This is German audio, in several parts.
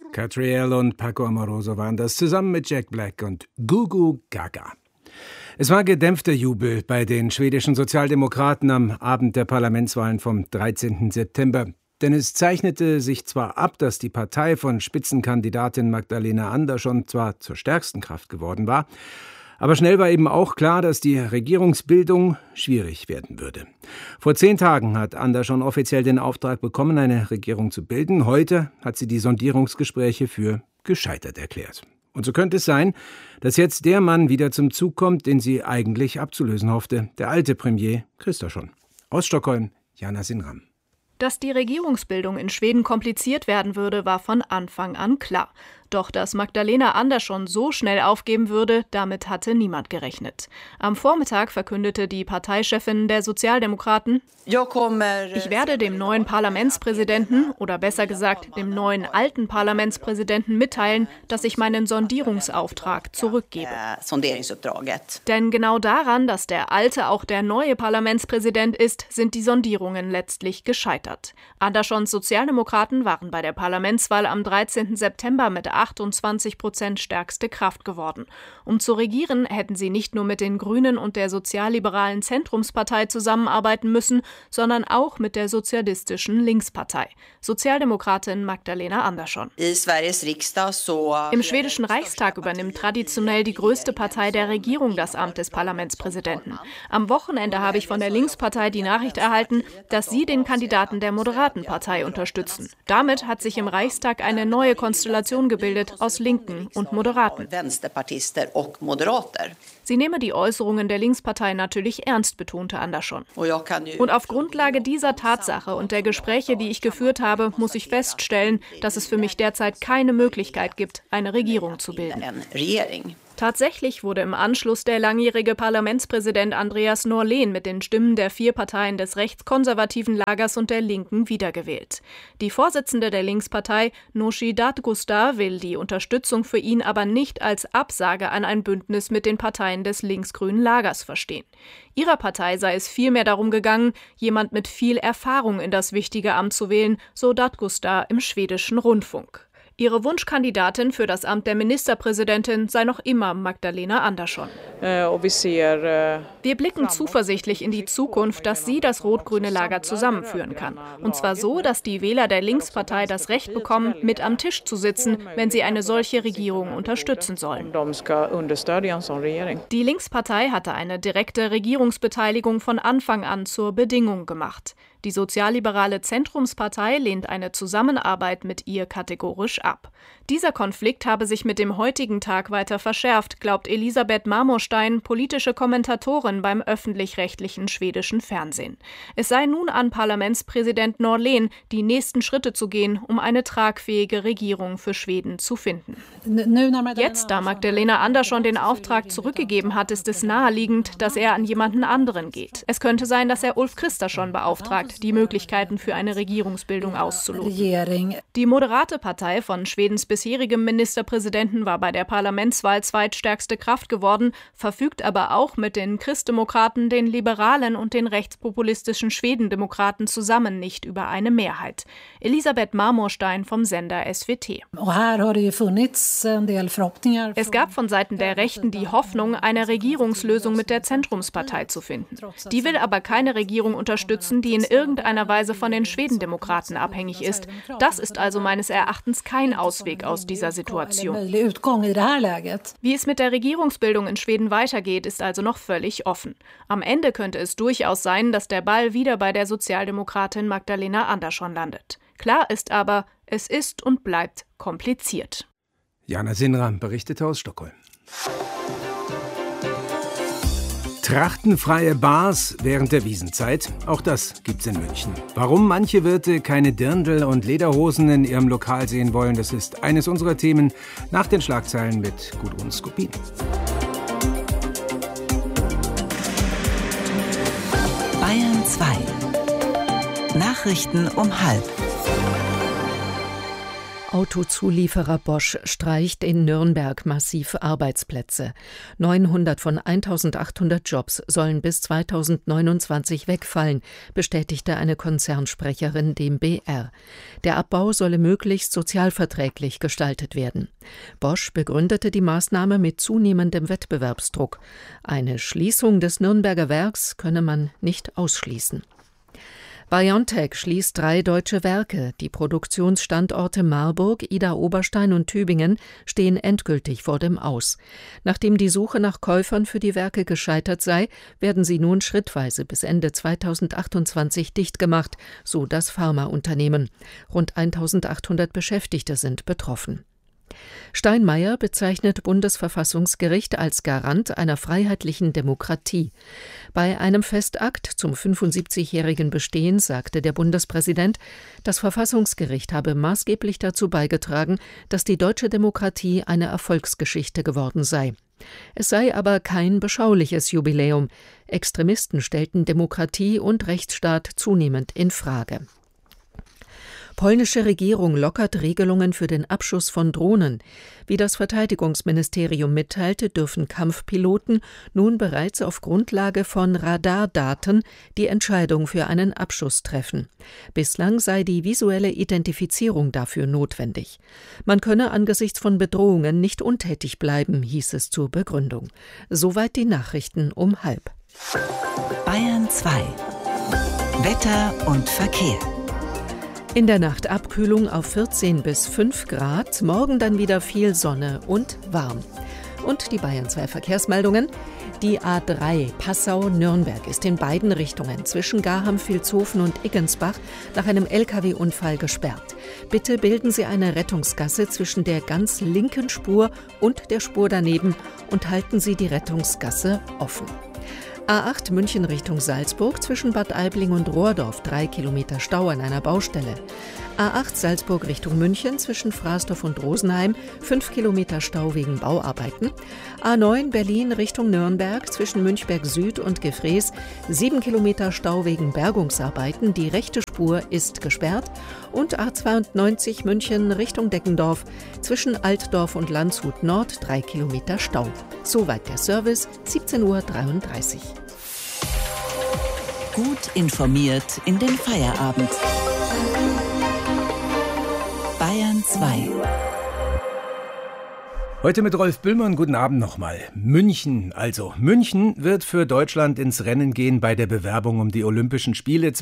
Catriel und Paco Amoroso waren das zusammen mit Jack Black und Gugu Gaga. Es war gedämpfter Jubel bei den schwedischen Sozialdemokraten am Abend der Parlamentswahlen vom 13. September. Denn es zeichnete sich zwar ab, dass die Partei von Spitzenkandidatin Magdalena Andersson zwar zur stärksten Kraft geworden war, aber schnell war eben auch klar, dass die Regierungsbildung schwierig werden würde. Vor 10 Tagen hat Andersson offiziell den Auftrag bekommen, eine Regierung zu bilden. Heute hat sie die Sondierungsgespräche für gescheitert erklärt. Und so könnte es sein, dass jetzt der Mann wieder zum Zug kommt, den sie eigentlich abzulösen hoffte, der alte Premier Kristersson. Aus Stockholm, Jana Sinram. Dass die Regierungsbildung in Schweden kompliziert werden würde, war von Anfang an klar. Doch dass Magdalena Andersson so schnell aufgeben würde, damit hatte niemand gerechnet. Am Vormittag verkündete die Parteichefin der Sozialdemokraten: Ich werde dem neuen Parlamentspräsidenten, oder besser gesagt dem neuen alten Parlamentspräsidenten mitteilen, dass ich meinen Sondierungsauftrag zurückgebe. Denn genau daran, dass der alte auch der neue Parlamentspräsident ist, sind die Sondierungen letztlich gescheitert. Anderssons Sozialdemokraten waren bei der Parlamentswahl am 13. September mit 28% stärkste Kraft geworden. Um zu regieren, hätten sie nicht nur mit den Grünen und der sozialliberalen Zentrumspartei zusammenarbeiten müssen, sondern auch mit der sozialistischen Linkspartei. Sozialdemokratin Magdalena Andersson. Im schwedischen Reichstag übernimmt traditionell die größte Partei der Regierung das Amt des Parlamentspräsidenten. Am Wochenende habe ich von der Linkspartei die Nachricht erhalten, dass sie den Kandidaten der Moderatenpartei unterstützen. Damit hat sich im Reichstag eine neue Konstellation gebildet aus Linken und Moderaten. Sie nehme die Äußerungen der Linkspartei natürlich ernst, betonte Andersson. Und auf Grundlage dieser Tatsache und der Gespräche, die ich geführt habe, muss ich feststellen, dass es für mich derzeit keine Möglichkeit gibt, eine Regierung zu bilden. Tatsächlich wurde im Anschluss der langjährige Parlamentspräsident Andreas Norlén mit den Stimmen der 4 Parteien des rechtskonservativen Lagers und der Linken wiedergewählt. Die Vorsitzende der Linkspartei, Nooshi Dadgostar, will die Unterstützung für ihn aber nicht als Absage an ein Bündnis mit den Parteien des linksgrünen Lagers verstehen. Ihrer Partei sei es vielmehr darum gegangen, jemand mit viel Erfahrung in das wichtige Amt zu wählen, so Dadgostar im schwedischen Rundfunk. Ihre Wunschkandidatin für das Amt der Ministerpräsidentin sei noch immer Magdalena Andersson. Wir blicken zuversichtlich in die Zukunft, dass sie das rot-grüne Lager zusammenführen kann. Und zwar so, dass die Wähler der Linkspartei das Recht bekommen, mit am Tisch zu sitzen, wenn sie eine solche Regierung unterstützen sollen. Die Linkspartei hatte eine direkte Regierungsbeteiligung von Anfang an zur Bedingung gemacht. Die sozialliberale Zentrumspartei lehnt eine Zusammenarbeit mit ihr kategorisch ab. Dieser Konflikt habe sich mit dem heutigen Tag weiter verschärft, glaubt Elisabeth Marmorstein, politische Kommentatorin beim öffentlich-rechtlichen schwedischen Fernsehen. Es sei nun an Parlamentspräsident Norlén, die nächsten Schritte zu gehen, um eine tragfähige Regierung für Schweden zu finden. Jetzt, da Magdalena Andersson den Auftrag zurückgegeben hat, ist es naheliegend, dass er an jemanden anderen geht. Es könnte sein, dass er Ulf Kristersson beauftragt, die Möglichkeiten für eine Regierungsbildung auszuloten. Die moderate Partei von Schwedens bisherigem Ministerpräsidenten war bei der Parlamentswahl zweitstärkste Kraft geworden, verfügt aber auch mit den Christdemokraten, den Liberalen und den rechtspopulistischen Schwedendemokraten zusammen nicht über eine Mehrheit. Elisabeth Marmorstein vom Sender SWT. Es gab von Seiten der Rechten die Hoffnung, eine Regierungslösung mit der Zentrumspartei zu finden. Die will aber keine Regierung unterstützen, die in irgendeiner Weise von den Schwedendemokraten abhängig ist. Das ist also meines Erachtens kein Ausweg aus dieser Situation. Wie es mit der Regierungsbildung in Schweden weitergeht, ist also noch völlig offen. Am Ende könnte es durchaus sein, dass der Ball wieder bei der Sozialdemokratin Magdalena Andersson landet. Klar ist aber, es ist und bleibt kompliziert. Jana Sinram berichtete aus Stockholm. Trachtenfreie Bars während der Wiesnzeit, auch das gibt's in München. Warum manche Wirte keine Dirndl und Lederhosen in ihrem Lokal sehen wollen, das ist eines unserer Themen nach den Schlagzeilen mit Gudrun Skopin. Bayern 2. Nachrichten um 12:30. Autozulieferer Bosch streicht in Nürnberg massiv Arbeitsplätze. 900 von 1.800 Jobs sollen bis 2029 wegfallen, bestätigte eine Konzernsprecherin dem BR. Der Abbau solle möglichst sozialverträglich gestaltet werden. Bosch begründete die Maßnahme mit zunehmendem Wettbewerbsdruck. Eine Schließung des Nürnberger Werks könne man nicht ausschließen. BioNTech schließt 3 deutsche Werke. Die Produktionsstandorte Marburg, Idar-Oberstein und Tübingen stehen endgültig vor dem Aus. Nachdem die Suche nach Käufern für die Werke gescheitert sei, werden sie nun schrittweise bis Ende 2028 dicht gemacht, so das Pharmaunternehmen. Rund 1.800 Beschäftigte sind betroffen. Steinmeier bezeichnet Bundesverfassungsgericht als Garant einer freiheitlichen Demokratie. Bei einem Festakt zum 75-jährigen Bestehen sagte der Bundespräsident, das Verfassungsgericht habe maßgeblich dazu beigetragen, dass die deutsche Demokratie eine Erfolgsgeschichte geworden sei. Es sei aber kein beschauliches Jubiläum. Extremisten stellten Demokratie und Rechtsstaat zunehmend in Frage. Polnische Regierung lockert Regelungen für den Abschuss von Drohnen. Wie das Verteidigungsministerium mitteilte, dürfen Kampfpiloten nun bereits auf Grundlage von Radardaten die Entscheidung für einen Abschuss treffen. Bislang sei die visuelle Identifizierung dafür notwendig. Man könne angesichts von Bedrohungen nicht untätig bleiben, hieß es zur Begründung. Soweit die Nachrichten um 12:30. Bayern 2. Wetter und Verkehr. In der Nacht Abkühlung auf 14 bis 5 Grad, morgen dann wieder viel Sonne und warm. Und die Bayern 2 Verkehrsmeldungen. Die A3 Passau-Nürnberg ist in beiden Richtungen zwischen Garham-Vilshofen und Iggensbach nach einem Lkw-Unfall gesperrt. Bitte bilden Sie eine Rettungsgasse zwischen der ganz linken Spur und der Spur daneben und halten Sie die Rettungsgasse offen. A8 München Richtung Salzburg zwischen Bad Aibling und Rohrdorf 3 Kilometer Stau an einer Baustelle. A8 Salzburg Richtung München zwischen Frasdorf und Rosenheim 5 Kilometer Stau wegen Bauarbeiten. A9 Berlin Richtung Nürnberg zwischen Münchberg Süd und Gefrees 7 Kilometer Stau wegen Bergungsarbeiten. Die rechte Spur ist gesperrt. Und A92 München Richtung Deckendorf zwischen Altdorf und Landshut Nord 3 Kilometer Stau. Soweit der Service, 17:33 Uhr. Gut informiert in den Feierabend. Bayern 2. Heute mit Rolf Bühlmann, guten Abend nochmal. München wird für Deutschland ins Rennen gehen bei der Bewerbung um die Olympischen Spiele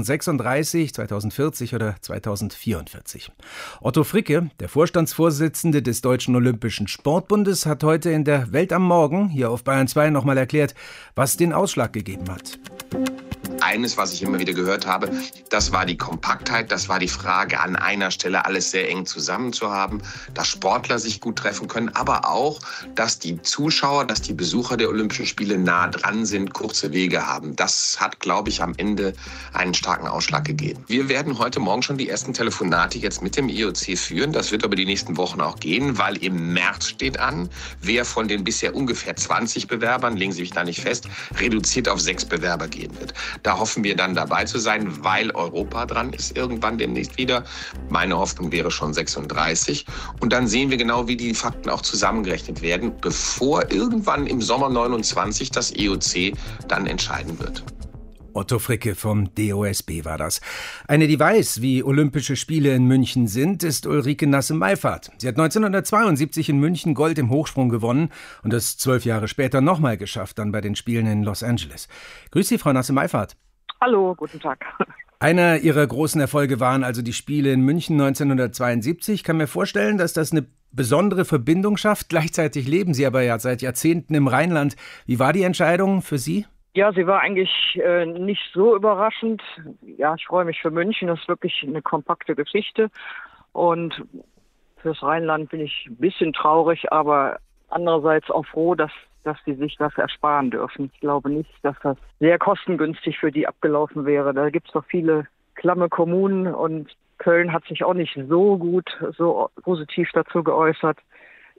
2036, 2040 oder 2044. Otto Fricke, der Vorstandsvorsitzende des Deutschen Olympischen Sportbundes, hat heute in der Welt am Morgen hier auf Bayern 2 nochmal erklärt, was den Ausschlag gegeben hat. Eines, was ich immer wieder gehört habe, das war die Kompaktheit, das war die Frage, an einer Stelle alles sehr eng zusammen zu haben, dass Sportler sich gut treffen können, aber auch, dass die Zuschauer, dass die Besucher der Olympischen Spiele nah dran sind, kurze Wege haben. Das hat, glaube ich, am Ende einen starken Ausschlag gegeben. Wir werden heute Morgen schon die ersten Telefonate jetzt mit dem IOC führen. Das wird aber die nächsten Wochen auch gehen, weil im März steht an, wer von den bisher ungefähr 20 Bewerbern, legen Sie mich da nicht fest, reduziert auf 6 Bewerber gehen wird. Da hoffen wir dann dabei zu sein, weil Europa dran ist irgendwann demnächst wieder. Meine Hoffnung wäre schon 36. Und dann sehen wir genau, wie die Fakten auch zusammengerechnet werden, bevor irgendwann im Sommer 29 das IOC dann entscheiden wird. Otto Fricke vom DOSB war das. Eine, die weiß, wie Olympische Spiele in München sind, ist Ulrike Nasse-Meifert. Sie hat 1972 in München Gold im Hochsprung gewonnen und es 12 Jahre später nochmal geschafft, dann bei den Spielen in Los Angeles. Grüß Sie, Frau Nasse-Meifert. Hallo, guten Tag. Einer Ihrer großen Erfolge waren also die Spiele in München 1972. Ich kann mir vorstellen, dass das eine besondere Verbindung schafft. Gleichzeitig leben Sie aber ja seit Jahrzehnten im Rheinland. Wie war die Entscheidung für Sie? Ja, sie war eigentlich nicht so überraschend. Ja, ich freue mich für München. Das ist wirklich eine kompakte Geschichte. Und fürs Rheinland bin ich ein bisschen traurig, aber andererseits auch froh, dass die sich das ersparen dürfen. Ich glaube nicht, dass das sehr kostengünstig für die abgelaufen wäre. Da gibt es doch viele klamme Kommunen und Köln hat sich auch nicht so gut, so positiv dazu geäußert.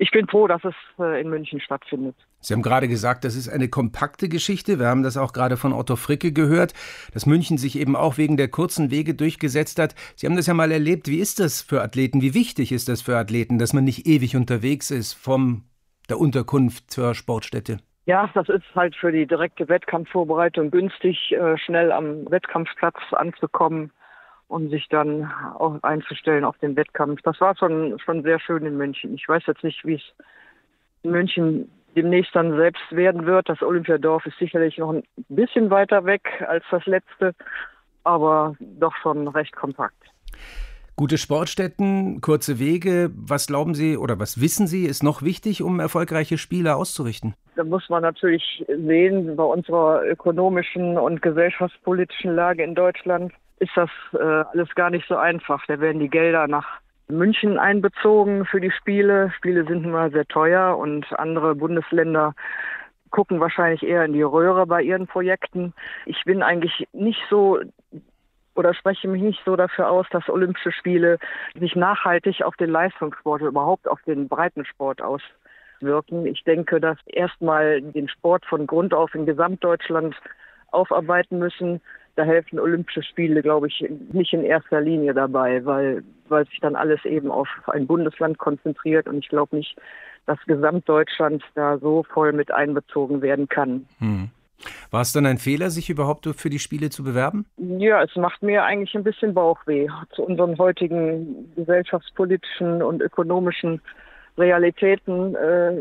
ich bin froh, dass es in München stattfindet. Sie haben gerade gesagt, das ist eine kompakte Geschichte. Wir haben das auch gerade von Otto Fricke gehört, dass München sich eben auch wegen der kurzen Wege durchgesetzt hat. Sie haben das ja mal erlebt. Wie ist das für Athleten? Wie wichtig ist das für Athleten, dass man nicht ewig unterwegs ist von der Unterkunft zur Sportstätte? Ja, das ist halt für die direkte Wettkampfvorbereitung günstig, schnell am Wettkampfplatz anzukommen und sich dann auch einzustellen auf den Wettkampf. Das war schon sehr schön in München. Ich weiß jetzt nicht, wie es in München demnächst dann selbst werden wird. Das Olympiadorf ist sicherlich noch ein bisschen weiter weg als das letzte, aber doch schon recht kompakt. Gute Sportstätten, kurze Wege. Was glauben Sie oder was wissen Sie, ist noch wichtig, um erfolgreiche Spiele auszurichten? Da muss man natürlich sehen, bei unserer ökonomischen und gesellschaftspolitischen Lage in Deutschland ist das alles gar nicht so einfach. Da werden die Gelder nach München einbezogen für die Spiele. Spiele sind nun mal sehr teuer und andere Bundesländer gucken wahrscheinlich eher in die Röhre bei ihren Projekten. Ich bin eigentlich nicht so oder spreche mich nicht so dafür aus, dass Olympische Spiele sich nachhaltig auf den Leistungssport oder überhaupt auf den Breitensport auswirken. Ich denke, dass erstmal den Sport von Grund auf in Gesamtdeutschland aufarbeiten müssen. Da helfen Olympische Spiele, glaube ich, nicht in erster Linie dabei, weil sich dann alles eben auf ein Bundesland konzentriert. Und ich glaube nicht, dass Gesamtdeutschland da so voll mit einbezogen werden kann. War es dann ein Fehler, sich überhaupt für die Spiele zu bewerben? Ja, es macht mir eigentlich ein bisschen Bauchweh. Zu unseren heutigen gesellschaftspolitischen und ökonomischen Realitäten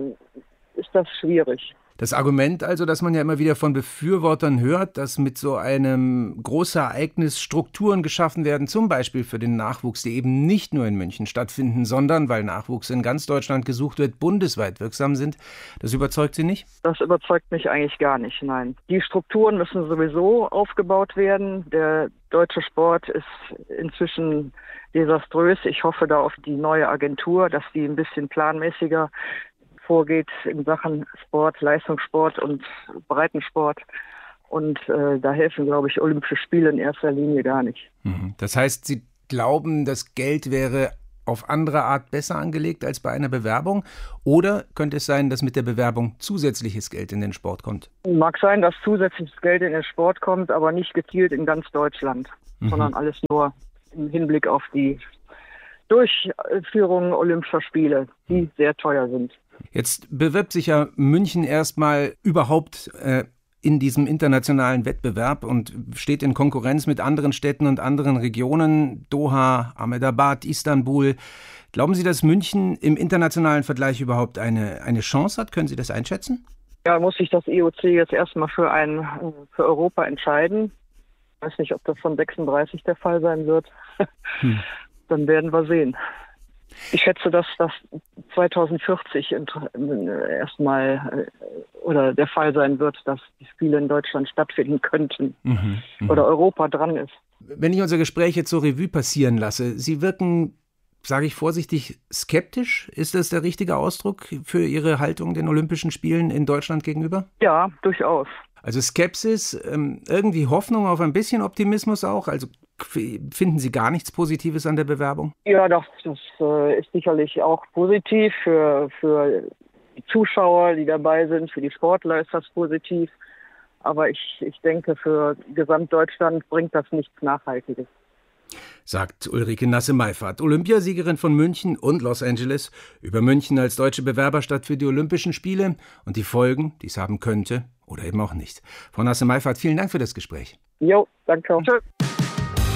ist das schwierig. Das Argument also, dass man ja immer wieder von Befürwortern hört, dass mit so einem Großereignis Strukturen geschaffen werden, zum Beispiel für den Nachwuchs, die eben nicht nur in München stattfinden, sondern, weil Nachwuchs in ganz Deutschland gesucht wird, bundesweit wirksam sind. Das überzeugt Sie nicht? Das überzeugt mich eigentlich gar nicht, nein. Die Strukturen müssen sowieso aufgebaut werden. Der deutsche Sport ist inzwischen desaströs. Ich hoffe da auf die neue Agentur, dass die ein bisschen planmäßiger vorgeht in Sachen Sport, Leistungssport und Breitensport. Und da helfen, glaube ich, Olympische Spiele in erster Linie gar nicht. Das heißt, Sie glauben, das Geld wäre auf andere Art besser angelegt als bei einer Bewerbung? Oder könnte es sein, dass mit der Bewerbung zusätzliches Geld in den Sport kommt? Mag sein, dass zusätzliches Geld in den Sport kommt, aber nicht gezielt in ganz Deutschland, sondern alles nur im Hinblick auf die Durchführung Olympischer Spiele, die sehr teuer sind. Jetzt bewirbt sich ja München erstmal überhaupt in diesem internationalen Wettbewerb und steht in Konkurrenz mit anderen Städten und anderen Regionen, Doha, Ahmedabad, Istanbul. Glauben Sie, dass München im internationalen Vergleich überhaupt eine Chance hat? Können Sie das einschätzen? Ja, muss sich das IOC jetzt erstmal für Europa entscheiden. Ich weiß nicht, ob das von 36 der Fall sein wird. Dann werden wir sehen. Ich schätze, dass das 2040 erstmal oder der Fall sein wird, dass die Spiele in Deutschland stattfinden könnten oder Europa dran ist. Wenn ich unser Gespräch jetzt so Revue passieren lasse, Sie wirken, sage ich vorsichtig, skeptisch. Ist das der richtige Ausdruck für Ihre Haltung den Olympischen Spielen in Deutschland gegenüber? Ja, durchaus. Also Skepsis, irgendwie Hoffnung auf ein bisschen Optimismus auch? Also finden Sie gar nichts Positives an der Bewerbung? Ja, das ist sicherlich auch positiv für die Zuschauer, die dabei sind, für die Sportler ist das positiv. Aber ich denke, für Gesamtdeutschland bringt das nichts Nachhaltiges. Sagt Ulrike Nasse-Meiffert, Olympiasiegerin von München und Los Angeles, über München als deutsche Bewerberstadt für die Olympischen Spiele und die Folgen, die es haben könnte oder eben auch nicht. Frau Nasse-Meiffert, vielen Dank für das Gespräch. Jo, danke. Tschö.